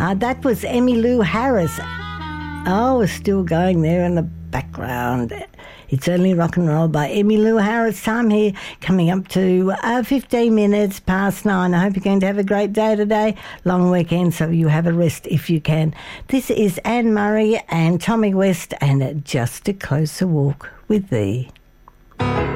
That was Emmylou Harris. Oh, we're still going there in the background. It's Only Rock and Roll by Emmylou Harris. Time here coming up to 15 minutes past 9. I hope you're going to have a great day today. Long weekend, so you have a rest if you can. This is Anne Murray and Tommy West and Just a Closer Walk with Thee.